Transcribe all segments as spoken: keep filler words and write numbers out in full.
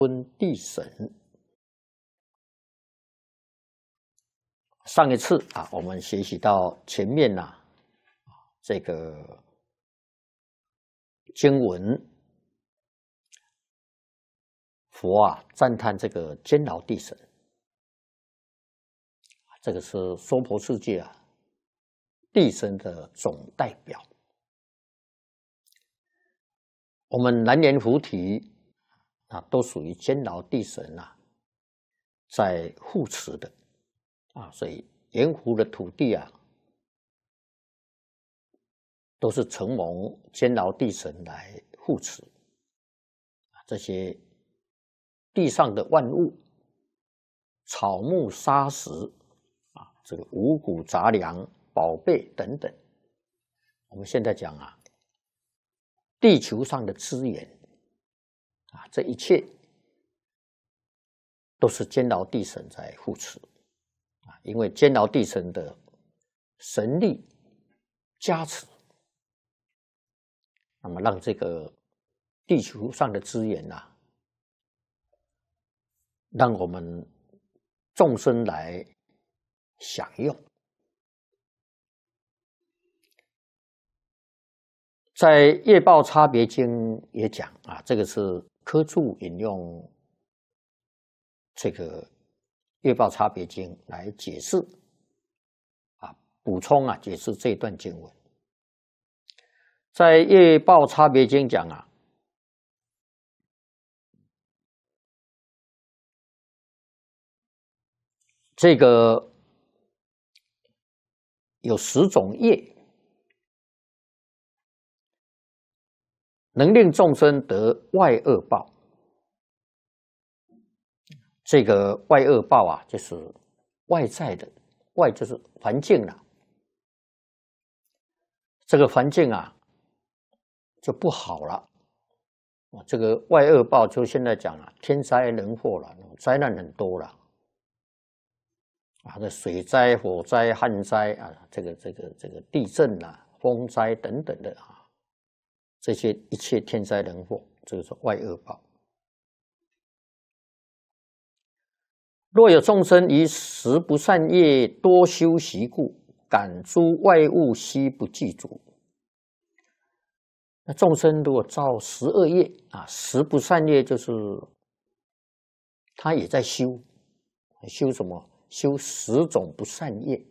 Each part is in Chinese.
温地神。上一次啊，我们学习到前面呐、啊，这个经文，佛啊赞叹这个监牢地神，这个是娑婆世界啊地神的总代表。我们南阎浮提啊，都属于监牢地神啊，在护持的啊，所以盐湖的土地啊，都是承蒙监牢地神来护持。这些地上的万物，草木沙石啊，这个五谷杂粮、宝贝等等，我们现在讲啊，地球上的资源啊，这一切都是监牢地神在护持啊，因为监牢地神的神力加持，那么让这个地球上的资源呐、啊，让我们众生来享用。在《业报差别经》也讲啊，这个是科注引用这个《业报差别经》来解释啊，补充啊，解释这一段经文。在《业报差别经》讲啊，这个有十种业，能令众生得外恶报。这个外恶报啊，就是外在的，外就是环境了、啊。这个环境啊，就不好了。这个外恶报就现在讲啊，天灾人祸了，灾难很多了。啊，这水灾、火灾、旱灾啊，这个、这个、这个地震啊、风灾等等的啊，这些一切天灾人祸，这个是外恶报。若有众生以十不善业多修习故，感诸外物悉不具足。那众生如果造十恶业啊，十不善业就是他也在修，修什么？修十种不善业，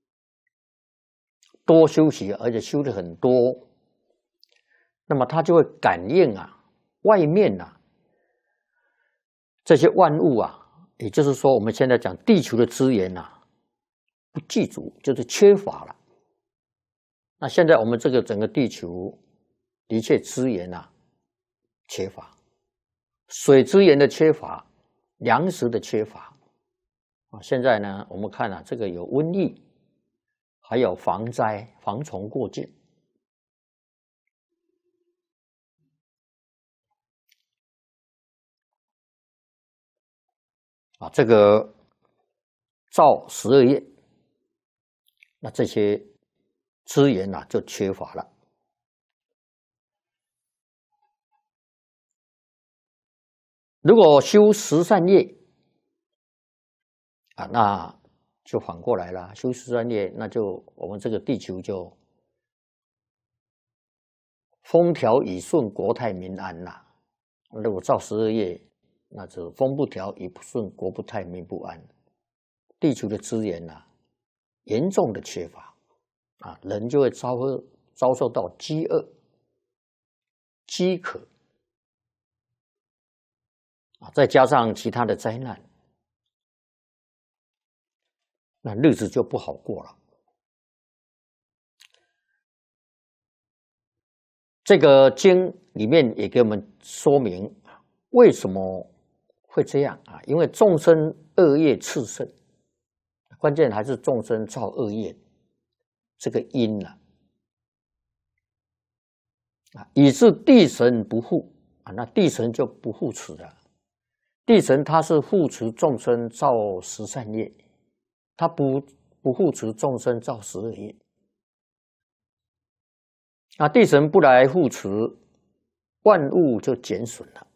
多修习，而且修的很多，那么他就会感应啊，外面啊这些万物啊，也就是说，我们现在讲地球的资源啊，不具足，就是缺乏了。那现在我们这个整个地球的确资源啊缺乏，水资源的缺乏，粮食的缺乏。啊，现在呢，我们看啊，这个有瘟疫，还有防灾、防虫过境。啊，这个造十恶业，那这些资源啊就缺乏了。如果修十善业，啊，那就反过来了，修十善业，那就我们这个地球就风调雨顺、国泰民安啦。如果造十恶业，那就风不调雨不顺、国不泰民不安，地球的资源呐、啊、严重的缺乏啊，人就会遭遭受到饥饿、饥渴啊，再加上其他的灾难。那日子就不好过了。这个经里面也给我们说明为什么会这样啊？因为众生恶业炽盛，关键还是众生造恶业这个因啊，啊，以致地神不护啊，那地神就不护持了。地神他是护持众生造十善业。他不不护持众生造十恶业，那地神不来护持，万物就减损了。